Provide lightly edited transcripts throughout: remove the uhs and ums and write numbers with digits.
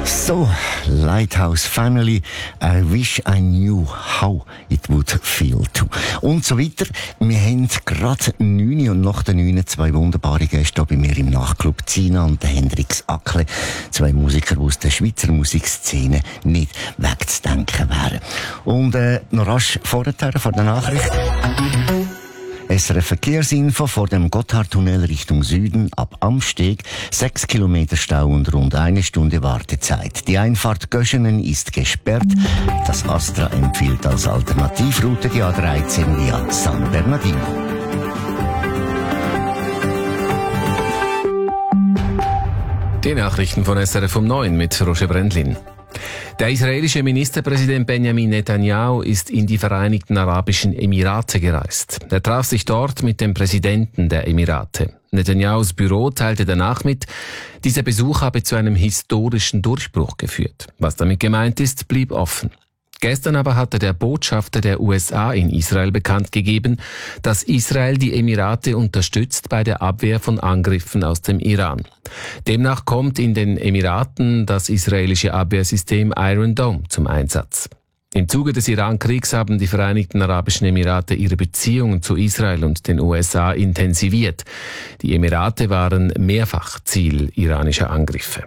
So, Lighthouse Family, I wish I knew how it would feel to. Und so weiter. Wir haben gerade 9 und nach der 9 2 wunderbare Gäste hier bei mir im Nachtclub. Zina und der Hendrix Ackle. 2 Musiker, die aus der Schweizer Musikszene nicht wegzudenken wären. Und noch rasch vorher, vor der Nachricht. SRF Verkehrsinfo vor dem Gotthardtunnel Richtung Süden ab Amsteg. 6 Kilometer Stau und rund 1 Stunde Wartezeit. Die Einfahrt Göschenen ist gesperrt. Das Astra empfiehlt als Alternativroute die A13 via San Bernardino. Die Nachrichten von SRF um 9 mit Roger Brendlin. Der israelische Ministerpräsident Benjamin Netanyahu ist in die Vereinigten Arabischen Emirate gereist. Er traf sich dort mit dem Präsidenten der Emirate. Netanyahus Büro teilte danach mit, dieser Besuch habe zu einem historischen Durchbruch geführt. Was damit gemeint ist, blieb offen. Gestern aber hatte der Botschafter der USA in Israel bekannt gegeben, dass Israel die Emirate unterstützt bei der Abwehr von Angriffen aus dem Iran. Demnach kommt in den Emiraten das israelische Abwehrsystem Iron Dome zum Einsatz. Im Zuge des Iran-Kriegs haben die Vereinigten Arabischen Emirate ihre Beziehungen zu Israel und den USA intensiviert. Die Emirate waren mehrfach Ziel iranischer Angriffe.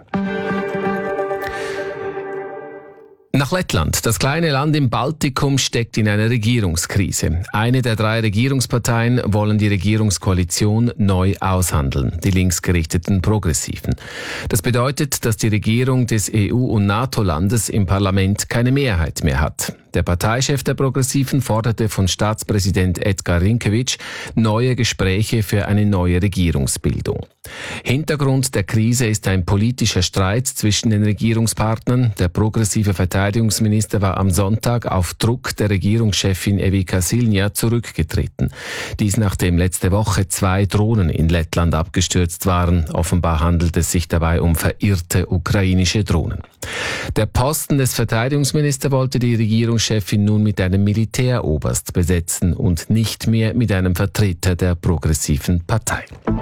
Nach Lettland. Das kleine Land im Baltikum steckt in einer Regierungskrise. Eine der 3 Regierungsparteien wollen die Regierungskoalition neu aushandeln, die linksgerichteten Progressiven. Das bedeutet, dass die Regierung des EU- und NATO-Landes im Parlament keine Mehrheit mehr hat. Der Parteichef der Progressiven forderte von Staatspräsident Edgar Rinkēvič neue Gespräche für eine neue Regierungsbildung. Hintergrund der Krise ist ein politischer Streit zwischen den Regierungspartnern. Der progressive Verteidigungsminister war am Sonntag auf Druck der Regierungschefin Evika Silja zurückgetreten. Dies nachdem letzte Woche 2 Drohnen in Lettland abgestürzt waren. Offenbar handelt es sich dabei um verirrte ukrainische Drohnen. Der Posten des Verteidigungsministers wollte die Regierungschefin nun mit einem Militäroberst besetzen und nicht mehr mit einem Vertreter der progressiven Partei.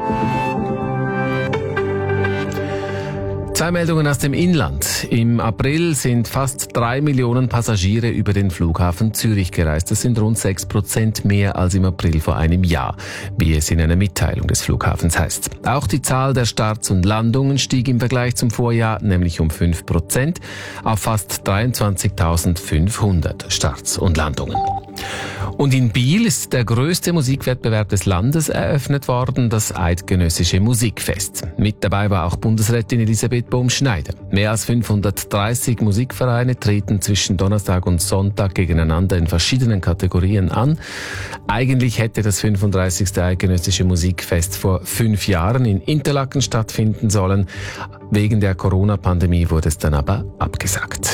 2 Meldungen aus dem Inland. Im April sind fast 3 Millionen Passagiere über den Flughafen Zürich gereist. Das sind rund 6% mehr als im April vor einem Jahr, wie es in einer Mitteilung des Flughafens heißt. Auch die Zahl der Starts und Landungen stieg im Vergleich zum Vorjahr, nämlich um 5% auf fast 23.500 Starts und Landungen. Und in Biel ist der größte Musikwettbewerb des Landes eröffnet worden, das Eidgenössische Musikfest. Mit dabei war auch Bundesrätin Elisabeth Bohm-Schneider. Mehr als 530 Musikvereine treten zwischen Donnerstag und Sonntag gegeneinander in verschiedenen Kategorien an. Eigentlich hätte das 35. Eidgenössische Musikfest vor 5 Jahren in Interlaken stattfinden sollen. Wegen der Corona-Pandemie wurde es dann aber abgesagt.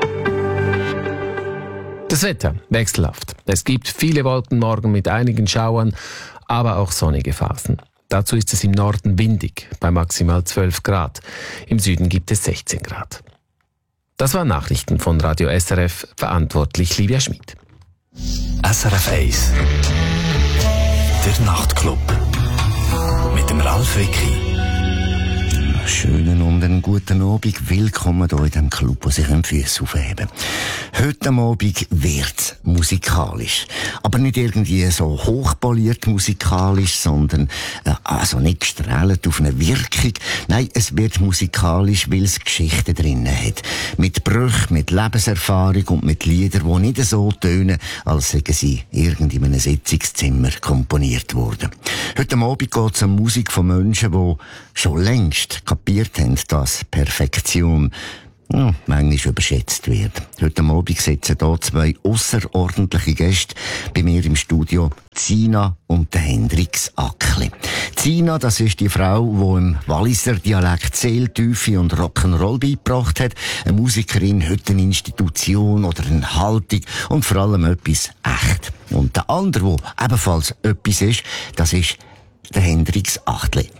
Das Wetter wechselhaft. Es gibt viele Wolken morgen mit einigen Schauern, aber auch sonnige Phasen. Dazu ist es im Norden windig, bei maximal 12 Grad. Im Süden gibt es 16 Grad. Das waren Nachrichten von Radio SRF, verantwortlich Livia Schmid. SRF 1 Der Nachtclub mit dem Ralf Wicki. Schönen und einen guten Abend. Willkommen hier in diesem Club, wo sich Füße aufheben. Heute am Abend wird's musikalisch. Aber nicht irgendwie so hochpoliert musikalisch, sondern also nicht gestrahlt auf eine Wirkung. Nein, es wird musikalisch, weil es Geschichten drin hat. Mit Brüchen, mit Lebenserfahrung und mit Liedern, die nicht so tönen, als seien sie irgendwie in einem Sitzungszimmer komponiert worden. Heute am Abend geht's um Musik von Menschen, die schon längst kapiert haben, dass Perfektion manchmal überschätzt wird. Heute Abend sitzen hier 2 ausserordentliche Gäste bei mir im Studio, Zina und der Hendrix Ackle. Zina, das ist die Frau, die im Walliser Dialekt Seeltiefe und Rock'n'Roll beigebracht hat. Eine Musikerin, heute eine Institution oder eine Haltung und vor allem etwas echt. Und der andere, der ebenfalls etwas ist, das ist der Hendrix Ackle.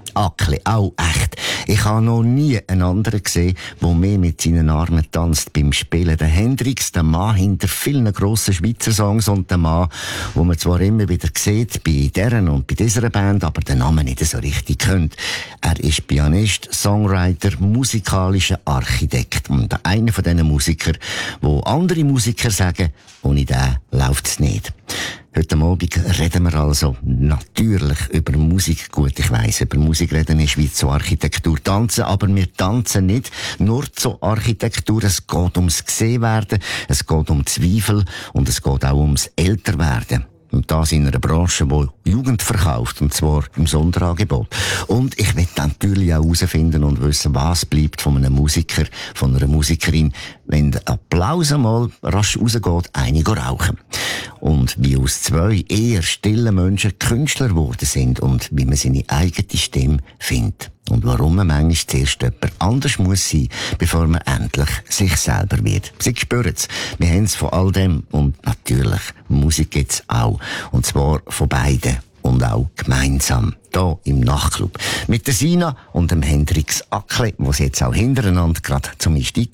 Ackli, auch echt. Ich habe noch nie einen anderen gesehen, der mehr mit seinen Armen tanzt beim Spielen. Der Hendrix, der Mann hinter vielen grossen Schweizer Songs und der Mann, wo man zwar immer wieder sieht, bei deren und bei dieser Band, aber den Namen nicht so richtig kennt. Er ist Pianist, Songwriter, musikalischer Architekt und einer von diesen Musikern, wo andere Musiker sagen, ohne den läuft's nicht. Heute Abend reden wir also natürlich über Musik. Gut, ich weiss, über Musik reden ist wie zur Architektur tanzen, aber wir tanzen nicht nur zur Architektur. Es geht ums Gesehenwerden, es geht um Zweifel und es geht auch ums Älterwerden. Und das in einer Branche, die Jugend verkauft, und zwar im Sonderangebot. Und ich will natürlich auch herausfinden und wissen, was bleibt von einem Musiker, von einer Musikerin, wenn der Applaus einmal rasch rausgeht, einige rauchen. Und wie aus zwei eher stillen Menschen Künstler geworden sind und wie man seine eigene Stimme findet. Und warum man manchmal zuerst jemand anders muss sein, bevor man endlich sich selber wird. Sie spüren es. Wir haben es von all dem. Und natürlich, Musik gibt's auch. Und zwar von beiden. Und auch gemeinsam. Hier im Nachtclub. Mit der Sina und dem Hendrix Ackli, die sie jetzt auch hintereinander gerade zum Einstieg